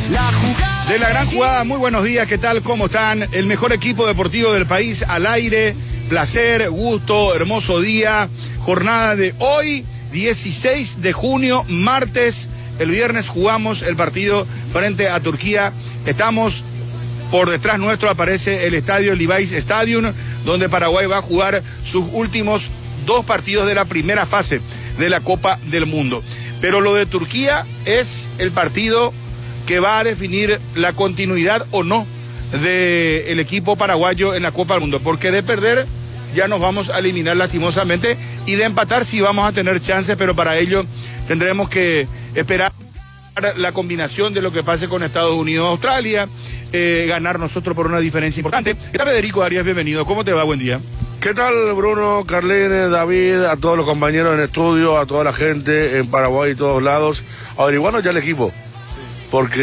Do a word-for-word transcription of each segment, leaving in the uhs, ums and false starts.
De la gran jugada, muy buenos días, ¿qué tal? ¿Cómo están? El mejor equipo deportivo del país al aire, placer, gusto, hermoso día, jornada de hoy, dieciséis de junio, martes, el viernes jugamos el partido frente a Turquía, estamos por detrás nuestro, aparece el estadio Levi's Stadium, donde Paraguay va a jugar sus últimos dos partidos de la primera fase de la Copa del Mundo. Pero lo de Turquía es el partido que va a definir la continuidad o no del equipo paraguayo en la Copa del Mundo, porque de perder ya nos vamos a eliminar lastimosamente y de empatar sí vamos a tener chances, pero para ello tendremos que esperar la combinación de lo que pase con Estados Unidos, Australia, eh, ganar nosotros por una diferencia importante. Está Federico Arias, bienvenido, ¿cómo te va? Buen día. ¿Qué tal, Bruno, Carlene, David, a todos los compañeros en estudio, a toda la gente en Paraguay y todos lados, averiguando ya el equipo? Porque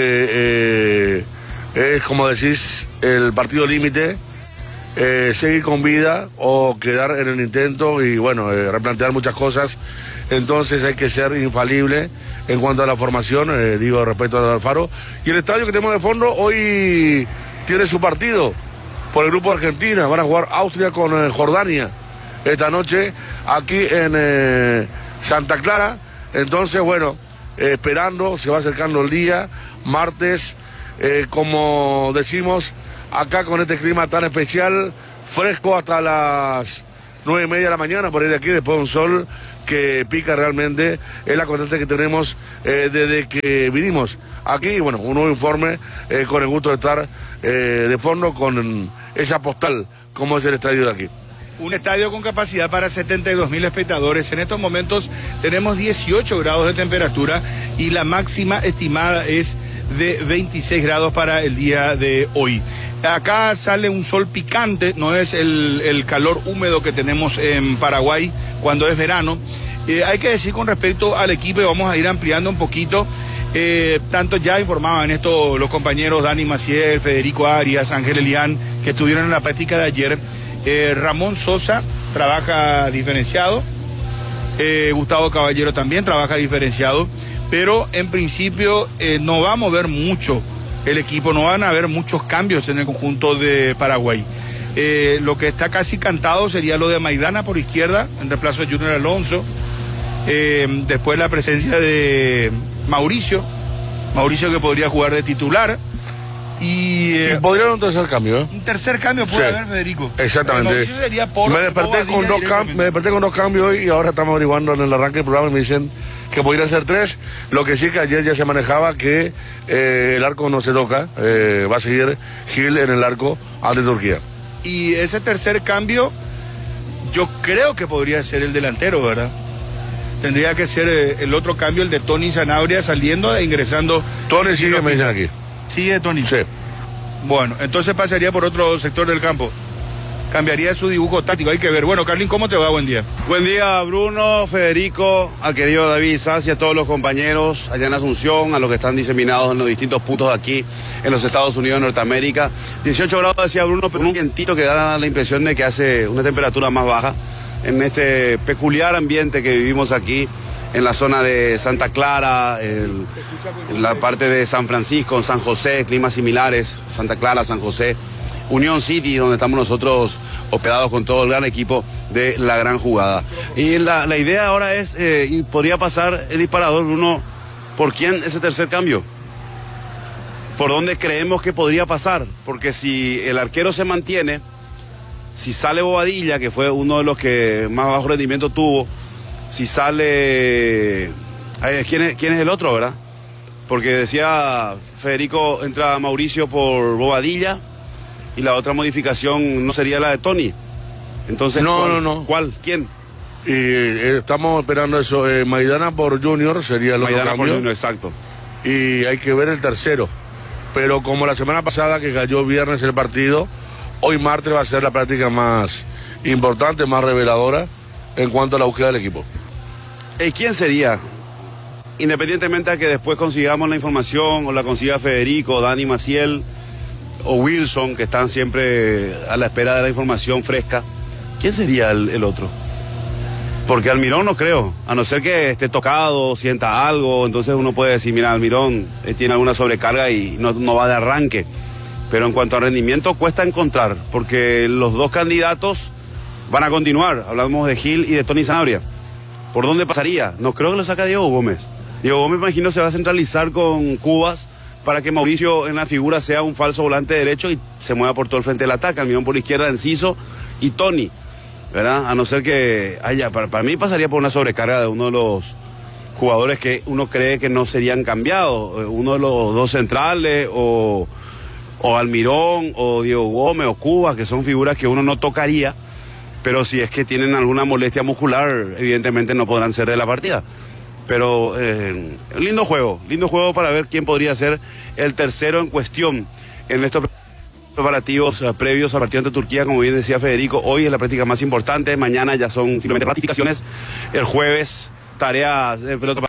eh, es, como decís, el partido límite, eh, seguir con vida o quedar en el intento y, bueno, eh, replantear muchas cosas. Entonces hay que ser infalible en cuanto a la formación, eh, digo, respecto al Alfaro. Y el estadio que tenemos de fondo hoy tiene su partido por el grupo Argentina. Van a jugar Austria con eh, Jordania esta noche aquí en eh, Santa Clara. Entonces, bueno, eh, esperando, se va acercando el día, martes, eh, como decimos, acá con este clima tan especial, fresco hasta las nueve y media de la mañana, por ahí de aquí, después de un sol que pica realmente, es la constante que tenemos eh, desde que vinimos aquí. Bueno, un nuevo informe eh, con el gusto de estar eh, de fondo con esa postal, como es el estadio de aquí. Un estadio con capacidad para setenta y dos mil espectadores. En estos momentos tenemos dieciocho grados de temperatura y la máxima estimada es de veintiséis grados para el día de hoy. Acá sale un sol picante, no es el, el calor húmedo que tenemos en Paraguay cuando es verano. Eh, hay que decir con respecto al equipo, y vamos a ir ampliando un poquito, eh, tanto ya informaban esto los compañeros Dani Maciel, Federico Arias, Ángel Elián, que estuvieron en la práctica de ayer. Eh, Ramón Sosa trabaja diferenciado, eh, Gustavo Caballero también trabaja diferenciado, pero en principio eh, no va a mover mucho el equipo, no van a haber muchos cambios en el conjunto de Paraguay. Eh, lo que está casi cantado sería lo de Maidana por izquierda, en reemplazo de Junior Alonso, eh, después la presencia de Mauricio, Mauricio que podría jugar de titular. Y, eh, y podría haber un tercer cambio, ¿eh? Un tercer cambio puede sí, haber, Federico. Exactamente. Por, me, desperté con dos cam me desperté con dos cambios hoy y ahora estamos averiguando en el arranque del programa y me dicen que podrían ser tres. Lo que sí que ayer ya se manejaba que eh, el arco no se toca, eh, va a seguir Gil en el arco ante Turquía. Y ese tercer cambio yo creo que podría ser el delantero, ¿verdad? Tendría que ser eh, el otro cambio, el de Tony Sanabria saliendo e ingresando. Tony sigue, me dicen aquí. ¿Sigue Tony? Sí. Bueno, entonces pasaría por otro sector del campo. Cambiaría su dibujo táctico, hay que ver. Bueno, Carlín, ¿cómo te va? Buen día. Buen día, Bruno, Federico, al querido David Sassi, a todos los compañeros allá en Asunción, a los que están diseminados en los distintos puntos de aquí, en los Estados Unidos de Norteamérica. dieciocho grados, decía Bruno, pero un vientito que da la impresión de que hace una temperatura más baja en este peculiar ambiente que vivimos aquí en la zona de Santa Clara, el, en la parte de San Francisco, San José, climas similares, Santa Clara, San José, Unión City, donde estamos nosotros hospedados con todo el gran equipo de la gran jugada. Y la, la idea ahora es, eh, y podría pasar el disparador, Bruno, ¿por quién ese tercer cambio? ¿Por dónde creemos que podría pasar? Porque si el arquero se mantiene, si sale Bobadilla, que fue uno de los que más bajo rendimiento tuvo, si sale... ¿Quién es, quién es el otro, verdad? Porque decía Federico, entra Mauricio por Bobadilla y la otra modificación no sería la de Tony. Entonces, no, ¿cuál, no, no. ¿cuál? ¿Quién? Y eh, estamos esperando eso. Eh, Maidana por Junior sería el Maidana otro cambio. por Junior, exacto. Y hay que ver el tercero. Pero como la semana pasada que cayó viernes el partido, hoy martes va a ser la práctica más importante, más reveladora en cuanto a la búsqueda del equipo. ¿Y quién sería? Independientemente de que después consigamos la información o la consiga Federico, Dani Maciel o Wilson, que están siempre a la espera de la información fresca, ¿quién sería el, el otro? Porque Almirón no creo, a no ser que esté tocado, sienta algo, entonces uno puede decir, mira, Almirón eh, tiene alguna sobrecarga y no, no va de arranque. Pero en cuanto a rendimiento cuesta encontrar, porque los dos candidatos van a continuar. Hablamos de Gil y de Tony Sanabria. ¿Por dónde pasaría? No creo que lo saca Diego Gómez. Diego Gómez, imagino, se va a centralizar con Cubas para que Mauricio en la figura sea un falso volante derecho y se mueva por todo el frente del ataque. Almirón por la izquierda, Enciso y Tony, ¿verdad? A no ser que haya, para, para mí pasaría por una sobrecarga de uno de los jugadores que uno cree que no serían cambiados. Uno de los dos centrales o, o Almirón o Diego Gómez o Cubas, que son figuras que uno no tocaría. Pero si es que tienen alguna molestia muscular, evidentemente no podrán ser de la partida. Pero eh, lindo juego, lindo juego para ver quién podría ser el tercero en cuestión en estos preparativos uh, previos al partido ante Turquía. Como bien decía Federico, hoy es la práctica más importante, mañana ya son simplemente ratificaciones, el jueves tareas de pelota.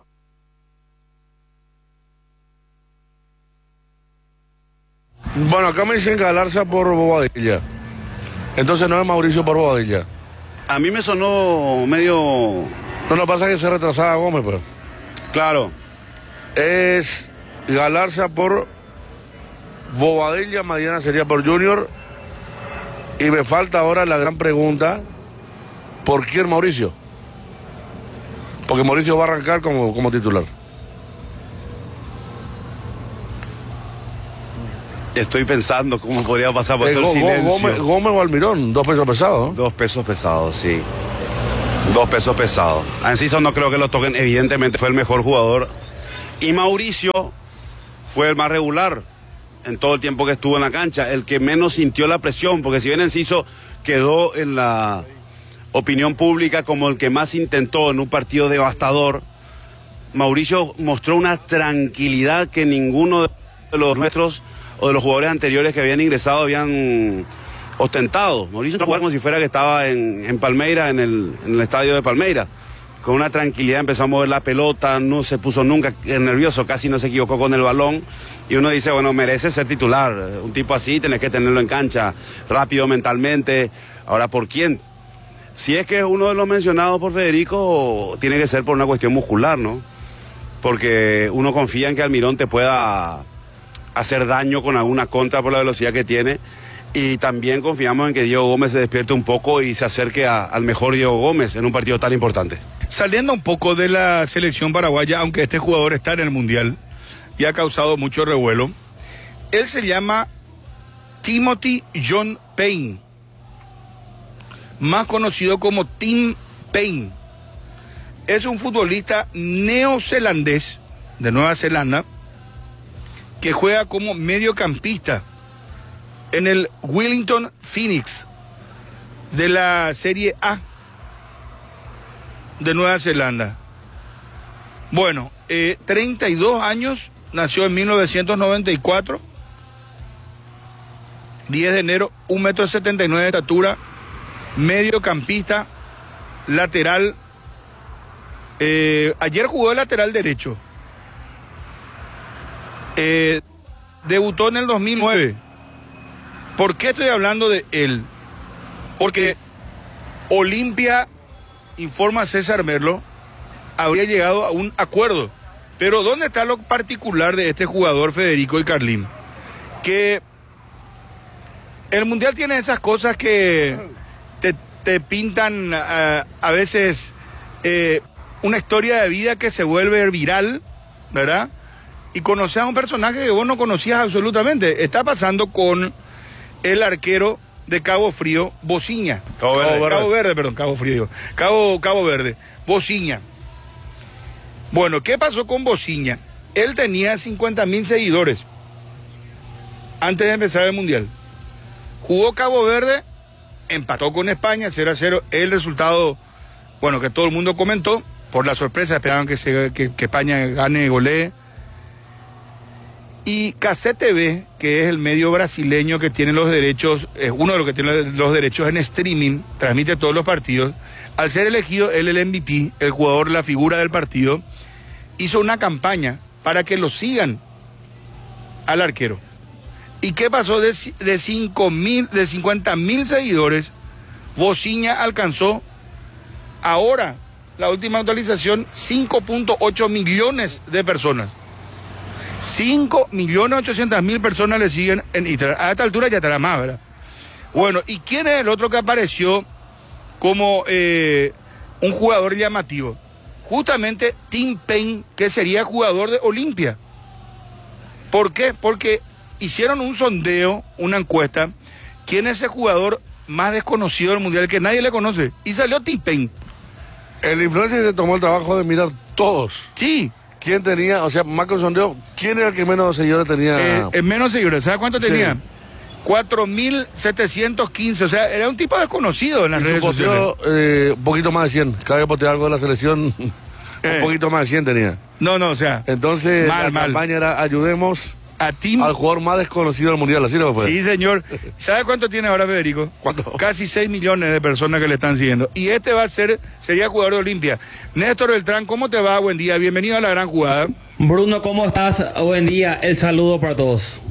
Bueno, acá me dicen Galarza por Bobadilla. Entonces no es Mauricio por Bobadilla. A mí me sonó medio... No, lo que pasa es que se retrasaba Gómez, pues. Claro. Es Galarza por Bobadilla, mañana sería por Junior. Y me falta ahora la gran pregunta, ¿por quién Mauricio? Porque Mauricio va a arrancar como, como titular. Estoy pensando cómo podría pasar por eh, ser Go, silencio. Gómez, Gómez o Almirón, dos pesos pesados, ¿no? Dos pesos pesados, sí. Dos pesos pesados. A Enciso no creo que lo toquen, evidentemente fue el mejor jugador. Y Mauricio fue el más regular en todo el tiempo que estuvo en la cancha, el que menos sintió la presión, porque si bien Enciso quedó en la opinión pública como el que más intentó en un partido devastador, Mauricio mostró una tranquilidad que ninguno de los nuestros o de los jugadores anteriores que habían ingresado habían ostentado. Mauricio jugaba como si fuera que estaba en, en Palmeira, en el, en el estadio de Palmeira. Con una tranquilidad empezó a mover la pelota, no se puso nunca nervioso, casi no se equivocó con el balón. Y uno dice, bueno, merece ser titular. Un tipo así tenés que tenerlo en cancha, rápido mentalmente. Ahora, ¿por quién? Si es que es uno de los mencionados por Federico, tiene que ser por una cuestión muscular, ¿no? Porque uno confía en que Almirón te pueda hacer daño con alguna contra por la velocidad que tiene, y también confiamos en que Diego Gómez se despierte un poco y se acerque a, al mejor Diego Gómez en un partido tan importante. Saliendo un poco de la selección paraguaya, aunque este jugador está en el Mundial y ha causado mucho revuelo, él se llama Timothy John Payne, más conocido como Tim Payne. Es un futbolista neozelandés de Nueva Zelanda que juega como mediocampista en el Wellington Phoenix de la Serie A de Nueva Zelanda. Bueno, eh, treinta y dos años, nació en mil novecientos noventa y cuatro, diez de enero, un metro setenta y nueve de estatura, mediocampista, lateral. Eh, ayer jugó de lateral derecho. Eh, debutó en el dos mil nueve. ¿Por qué estoy hablando de él? Porque Olimpia, informa César Merlo, habría llegado a un acuerdo. Pero ¿dónde está lo particular de este jugador, Federico y Carlín? Que el Mundial tiene esas cosas que te, te pintan a, a veces eh, una historia de vida que se vuelve viral, ¿verdad? Y conoces a un personaje que vos no conocías absolutamente. Está pasando con el arquero de Cabo Frío, Bociña. Cabo Verde. Cabo, Cabo Verde, perdón, Cabo Frío. Digo. Cabo, Cabo Verde, Bociña. Bueno, ¿qué pasó con Bociña? Él tenía cincuenta mil seguidores antes de empezar el Mundial. Jugó Cabo Verde, empató con España, cero a cero. El resultado, bueno, que todo el mundo comentó, por la sorpresa, esperaban que, se, que, que España gane y golee. Y C C T V, que es el medio brasileño que tiene los derechos, es uno de los que tiene los derechos en streaming, transmite todos los partidos, al ser elegido él el M V P, el jugador, la figura del partido, hizo una campaña para que lo sigan al arquero. ¿Y qué pasó? De, de, cinco mil, de cincuenta mil seguidores, Bociña alcanzó ahora la última actualización, cinco punto ocho millones de personas. cinco millones ochocientas mil personas le siguen en Instagram. A esta altura ya estará más, ¿verdad? Bueno, ¿y quién es el otro que apareció como eh, un jugador llamativo? Justamente Tim Payne, que sería jugador de Olimpia. ¿Por qué? Porque hicieron un sondeo, una encuesta, ¿quién es el jugador más desconocido del mundial que nadie le conoce? Y salió Tim Payne. El influencer se tomó el trabajo de mirar todos. Sí. ¿Quién tenía, o sea, más que un sondeo, quién era el que menos seguidores tenía? Eh, en menos seguidores, ¿sabes cuánto tenía? Sí. cuatro mil setecientos quince, o sea, era un tipo desconocido en las Y redes su posteo, sociales. eh, un poquito más de cien. Cada vez que posteaba algo de la selección, Eh. un poquito más de cien tenía. No, no, o sea, Entonces, Mal, la mal. campaña era ayudemos a Tim... al jugador más desconocido del mundial, así lo fue. Sí, señor. ¿Sabe cuánto tiene ahora Federico? ¿Cuánto? Casi seis millones de personas que le están siguiendo. Y este va a ser, sería jugador de Olimpia. Néstor Beltrán, ¿cómo te va? Buen día, bienvenido a La Gran Jugada. Bruno, ¿cómo estás? Buen día, el saludo para todos.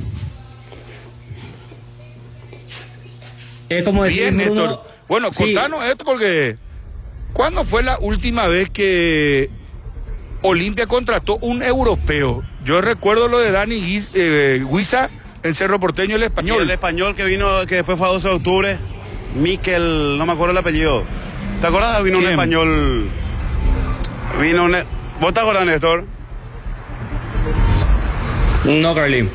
Es como decir, Bien, Bruno, Néstor. Bueno, sí, contanos esto porque... ¿Cuándo fue la última vez que Olimpia contrató un europeo? Yo recuerdo lo de Dani Guis, eh, Guisa en Cerro Porteño, el Y español. el español que vino, que después fue a doce de octubre, Miquel, no me acuerdo el apellido. ¿Te acuerdas? Vino ¿Quién? un español. Vino un. ¿Vos te acordás, Néstor? No, Carlín.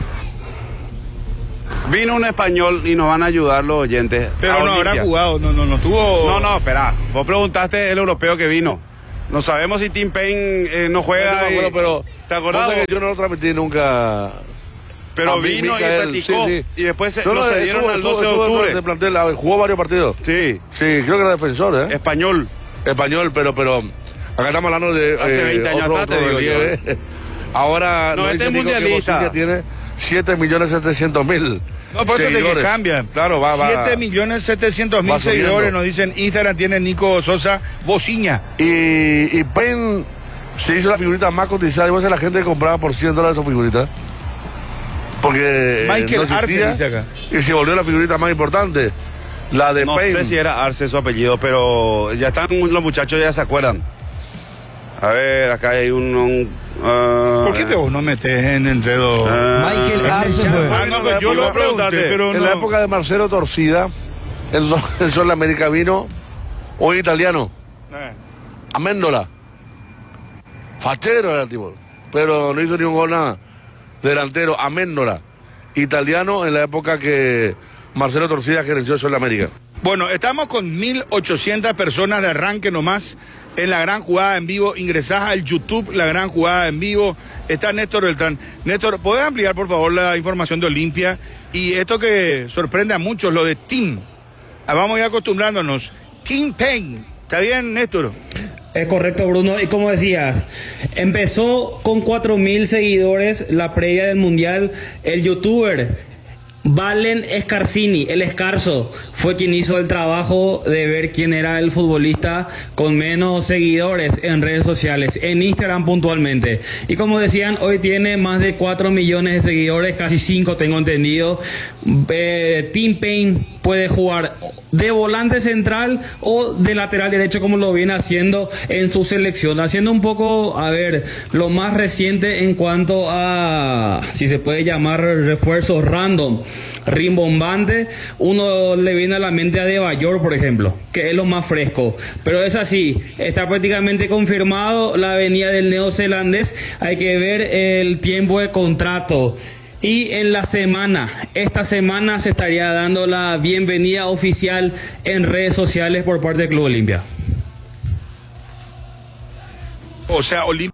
Vino un español y nos van a ayudar los oyentes. Pero a no habrá Olimpia. jugado, no, no, no tuvo... No, no, espera. Vos preguntaste el europeo que vino. No sabemos si Tim Payne eh, no juega. No me acuerdo, y- pero ¿Te acordás? cosa que yo no lo transmití nunca. Pero A mí, vino Micael, y practicó. sí, sí. Y después se, No, lo no, cedieron estuvo- al estuvo- doce de estuvo octubre. de plantel, a ver, jugó varios partidos. Sí, Sí, creo que era defensor, ¿eh? español. Español, pero, pero acá estamos hablando de Hace veinte años otro, atrás, otro te digo yo. relieve. Ahora No, nos este dice es Nico que mundialista. Bocilla tiene siete millones setecientos mil. No, por eso te que seguidores. cambian. Claro, va, va. siete millones setecientos va mil subiendo. seguidores, nos dicen Instagram, tiene Nico Sosa Bociña. Y, y Payne se hizo la figurita más cotizada. Y vos sabés la gente que compraba por cien dólares su figurita. Porque eh, Michael no Arce existía, dice acá. y se volvió la figurita más importante. La de No Payne. sé si era Arce su apellido, pero ya están los muchachos, ya se acuerdan. A ver, acá hay un... un, ah, ¿Por qué te vos no metes en enredo? ah, Michael Arce fue. Ah, no, pues yo lo pregunté, pero En no. la época de Marcelo Torcida, el Sol, el Sol América vino un italiano, Eh. Amendola. Fachero era el tipo, pero no hizo ni un gol nada. Delantero, Amendola. Italiano en la época que Marcelo Torcida gerenció el Sol América. Bueno, estamos con mil ochocientas personas de arranque nomás en La Gran Jugada en vivo. Ingresás al YouTube, La Gran Jugada en vivo. Está Néstor Beltrán. Néstor, ¿podés ampliar por favor la información de Olimpia? Y esto que sorprende a muchos, lo de Tim. Ah, vamos a ir acostumbrándonos. Tim Payne. ¿Está bien, Néstor? Es correcto, Bruno. Y como decías, empezó con cuatro mil seguidores la previa del Mundial. El youtuber Valen Escarcini, el Escarzo, fue quien hizo el trabajo de ver quién era el futbolista con menos seguidores en redes sociales, en Instagram puntualmente. Y como decían, hoy tiene más de cuatro millones de seguidores, casi cinco tengo entendido. Eh, Tim Payne puede jugar de volante central o de lateral derecho, como lo viene haciendo en su selección, haciendo un poco, a ver, lo más reciente en cuanto a, si se puede llamar, refuerzos random, rimbombante. Uno le viene a la mente a Adebayor, por ejemplo, que es lo más fresco, pero es así, está prácticamente confirmado la venida del neozelandés. Hay que ver el tiempo de contrato. Y en la semana, esta semana se estaría dando la bienvenida oficial en redes sociales por parte del Club Olimpia. O sea, Olimpia.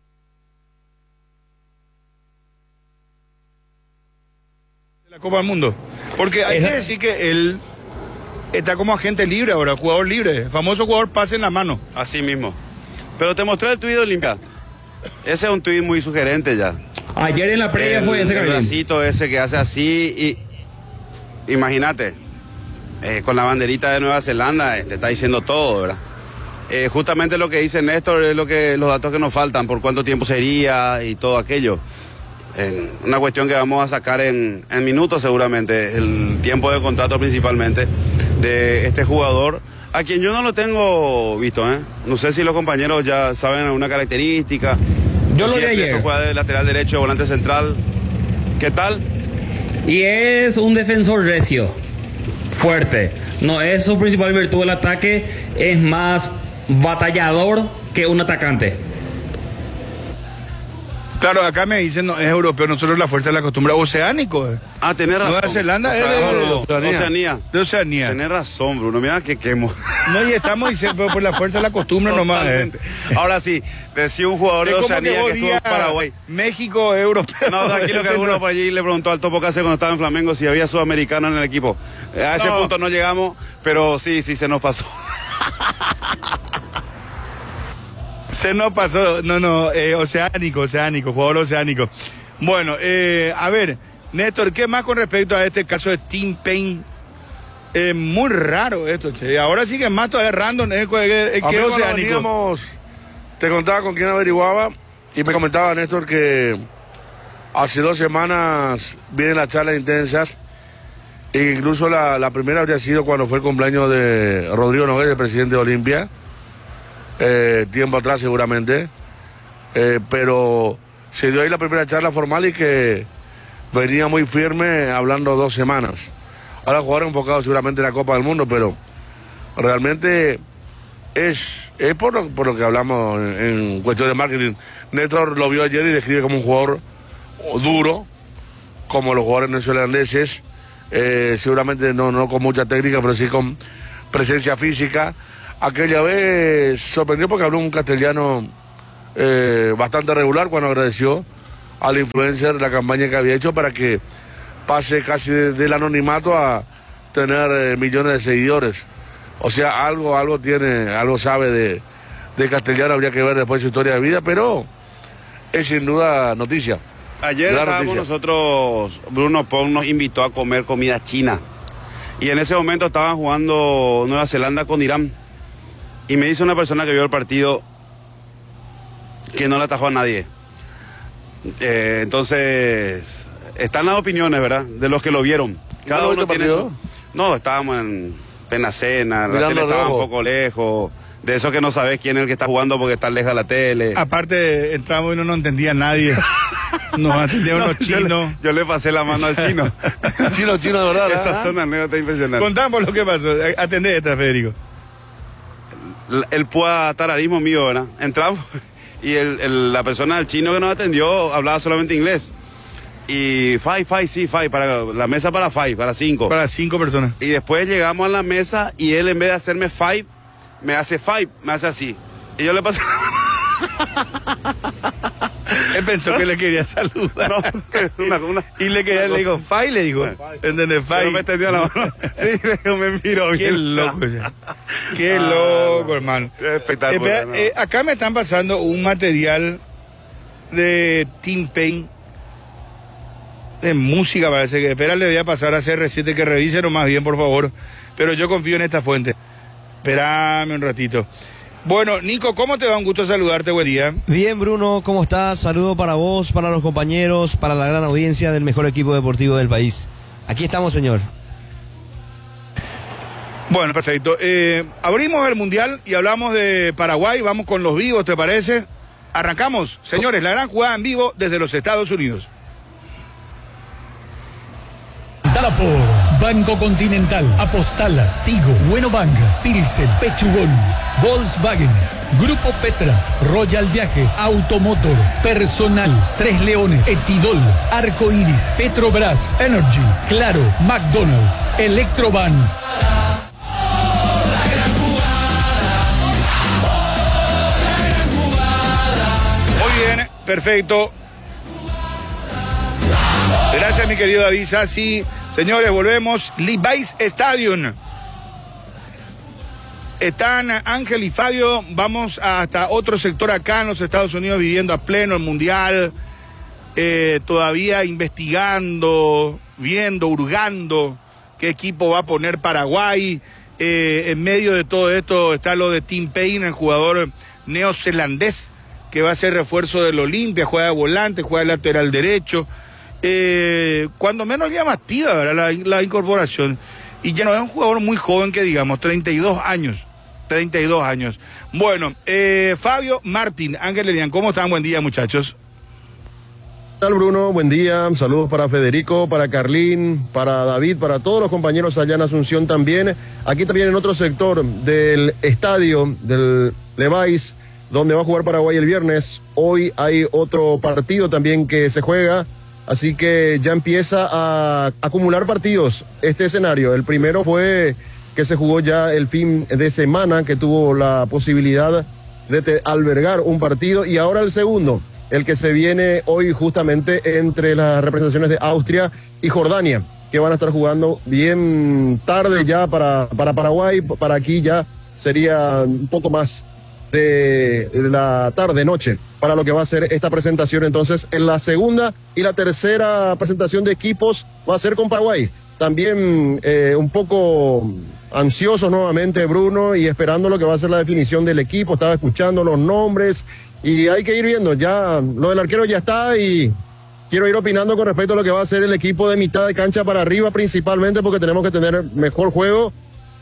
De la Copa del Mundo. Porque hay Esa- que decir que él está como agente libre ahora, jugador libre. Famoso jugador pase en la mano. Así mismo. Pero te mostré el tuit de Olimpia. Ese es un tuit muy sugerente ya. Ayer en la previa el, fue ese, el Carlín. bracito ese que hace así y imagínate, eh, con la banderita de Nueva Zelanda, eh, te está diciendo todo, ¿verdad? Eh, justamente lo que dice Néstor es lo que los datos que nos faltan, por cuánto tiempo sería y todo aquello. Eh, una cuestión que vamos a sacar en, en minutos seguramente, el tiempo de contrato principalmente de este jugador A quien yo no lo tengo visto, ¿eh? No sé si los compañeros ya saben alguna característica. Yo lo vi Si ayer. juega de lateral derecho, volante central. ¿Qué tal? Y es un defensor recio, fuerte. No es su principal virtud del ataque, es más batallador que un atacante. Claro, acá me dicen, no, es europeo, nosotros la fuerza de la costumbre, oceánico. eh. Ah, tenés razón. Nueva Zelanda O es sea, de- no, no, Oceanía. Oceanía. De Oceanía. Tenés razón, Bruno. Mira que quemo. No, y estamos diciendo por la fuerza de la costumbre nomás. eh. Totalmente. Ahora sí, decía un jugador de Es como que Oceanía vos que estuvo en digas Paraguay. México, europeo. No, tranquilo que alguno por allí le preguntó al Topo Cáceres cuando estaba en Flamengo si había sudamericano en el equipo. Eh, A ese No. punto no llegamos, pero sí, sí se nos pasó. Se nos pasó, no, no, eh, oceánico, oceánico, jugador oceánico. Bueno, eh, a ver, Néstor, ¿qué más con respecto a este caso de Tim Payne? Eh, muy raro esto, che. Ahora sí que es más todavía random, es, es, es A mí que cuando oceánico. veníamos, te contaba con quién averiguaba y me comentaba Néstor que hace dos semanas vienen las charlas intensas e incluso la, la primera habría sido cuando fue el cumpleaños de Rodrigo Nogués, el presidente de Olimpia, eh, tiempo atrás seguramente, eh, pero se dio ahí la primera charla formal y que venía muy firme hablando dos semanas. Ahora jugar enfocado seguramente en la Copa del Mundo, pero realmente es, es por, lo, por lo que hablamos en, en cuestión de marketing. Néstor lo vio ayer y describe como un jugador duro, como los jugadores neozelandeses, eh, seguramente no, no con mucha técnica, pero sí con presencia física. Aquella vez sorprendió porque habló un castellano eh, bastante regular cuando agradeció al influencer la campaña que había hecho para que pase casi de, del anonimato a tener eh, millones de seguidores. O sea, algo, algo tiene, algo sabe de, de castellano, habría que ver después su historia de vida, pero es sin duda noticia. Ayer Gran estábamos noticia. nosotros, Bruno Pong nos invitó a comer comida china. Y en ese momento estaban jugando Nueva Zelanda con Irán. Y me dice una persona que vio el partido que no le atajó a nadie. Eh, entonces, están las opiniones, ¿verdad? De los que lo vieron. Cada ¿No lo uno viste tiene partido? su... No, estábamos en plena cena, la Mirando tele estaba rojo. un poco lejos. De eso que no sabes quién es el que está jugando porque está lejos de la tele. Aparte, entramos y no nos entendía nadie. Nos atendían No, unos yo le- chinos. Yo le pasé la mano al chino. Chino, chino, de verdad. Esas ¿verdad? son anécdotas impresionantes. Contamos lo que pasó. Atendé esta, Federico. L- El pua tararismo mío, ¿verdad? Entramos y el, el- la persona, el chino que nos atendió, hablaba solamente inglés. Y five, five, sí, five, para la mesa para five, para cinco. Para cinco personas. Y después llegamos a la mesa y él en vez de hacerme five, me hace five, me hace así. Y yo le pasé... Él pensó que le quería saludar. No, que una- una- y le quería, le dijo, Fai, le dijo. ¿Entendés? Fai. Pero me extendió la mano. Sí, le digo, me miro Qué bien. loco, ya. Qué Ah, loco, no. hermano. Espectacular, Espera, no. eh, acá me están pasando un material de Tim Payne de música, parece que. Espera, le voy a pasar a C R siete que revise más bien, por favor. Pero yo confío en esta fuente. Espérame un ratito. Bueno, Nico, ¿cómo te va? Un gusto saludarte, buen día. Bien, Bruno, ¿cómo estás? Saludo para vos, para los compañeros, para la gran audiencia del mejor equipo deportivo del país. Aquí estamos, señor. Bueno, perfecto. Eh, abrimos el Mundial y hablamos de Paraguay. Vamos con los vivos, ¿te parece? Arrancamos, señores, la gran jugada en vivo desde los Estados Unidos. Dala por Banco Continental, Apostala, Tigo, Bueno Banca, Pilsen, Pechugón, Volkswagen, Grupo Petra, Royal Viajes, Automotor, Personal, Tres Leones, Etidol, Arco Iris, Petrobras, Energy, Claro, McDonald's, Electroban. Muy bien, perfecto. Gracias, mi querido David Sassi. Señores, volvemos. Levi's Stadium. Están Ángel y Fabio. Vamos hasta otro sector acá en los Estados Unidos, viviendo a pleno el Mundial. Eh, todavía investigando, viendo, hurgando qué equipo va a poner Paraguay. Eh, en medio de todo esto está lo de Tim Payne, el jugador neozelandés, que va a ser refuerzo del Olimpia, juega de volante, juega de lateral derecho. Eh, cuando menos llamativa, ¿verdad? La, la incorporación. y ya no es un jugador muy joven que digamos, treinta y dos años. treinta y dos años. Bueno, eh, Fabio Martín, Ángel Elian, ¿cómo están? Buen día, muchachos. ¿Qué tal, Bruno? Buen día. Saludos para Federico, para Carlín, para David, para todos los compañeros allá en Asunción también. Aquí también en otro sector del estadio del Levi's, donde va a jugar Paraguay el viernes. Hoy hay otro partido también que se juega, así que ya empieza a acumular partidos este escenario. El primero fue que se jugó ya el fin de semana, que tuvo la posibilidad de te- albergar un partido, y ahora el segundo, el que se viene hoy justamente entre las representaciones de Austria y Jordania, que van a estar jugando bien tarde ya para, para Paraguay. Para aquí ya sería un poco más de la tarde-noche para lo que va a ser esta presentación. Entonces, en la segunda y la tercera presentación de equipos va a ser con Paraguay. También eh, un poco ansioso nuevamente, Bruno, y esperando lo que va a ser la definición del equipo. Estaba escuchando los nombres y hay que ir viendo. Ya lo del arquero ya está, y quiero ir opinando con respecto a lo que va a ser el equipo de mitad de cancha para arriba, principalmente porque tenemos que tener mejor juego.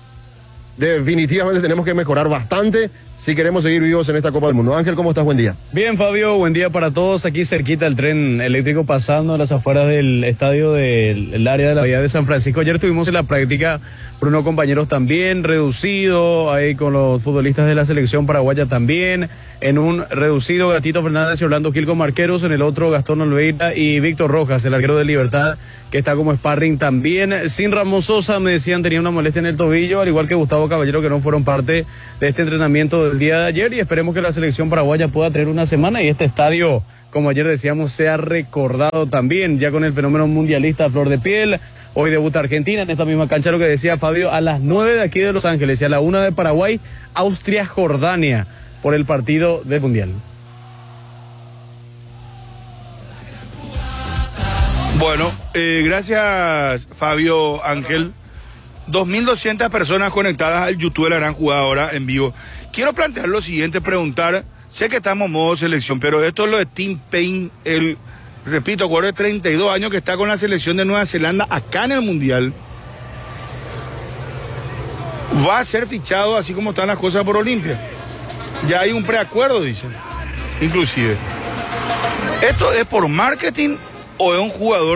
Definitivamente tenemos que mejorar bastante si queremos seguir vivos en esta Copa del Mundo. Ángel, ¿cómo estás? Buen día. Bien, Fabio, buen día para todos. Aquí cerquita el tren eléctrico pasando a las afueras del estadio del área de la Bahía de San Francisco. Ayer tuvimos en la práctica, Bruno, compañeros también, reducido, ahí con los futbolistas de la selección paraguaya también. En un reducido, Gatito Fernández y Orlando Gil como arqueros, en el otro Gastón Olveira y Víctor Rojas, el arquero de Libertad, que está como sparring también. Sin Ramón Sosa, me decían, tenía una molestia en el tobillo, al igual que Gustavo Caballero, que no fueron parte de este entrenamiento del día de ayer, y esperemos que la selección paraguaya pueda tener una semana y este estadio, como ayer decíamos, sea recordado también, ya con el fenómeno mundialista a flor de piel. Hoy debuta Argentina en esta misma cancha, lo que decía Fabio, a las nueve de aquí de Los Ángeles y a la una de Paraguay, Austria, Jordania, por el partido del Mundial. Bueno, eh, gracias, Fabio, Ángel. dos mil doscientas personas conectadas al YouTube de la gran jugadora en vivo. Quiero plantear lo siguiente, preguntar, sé que estamos en modo selección, pero esto es lo de Tim Payne, el, repito, jugador de treinta y dos años que está con la selección de Nueva Zelanda acá en el Mundial. Va a ser fichado así como están las cosas por Olimpia. Ya hay un preacuerdo, dicen, inclusive. ¿Esto es por marketing o es un jugador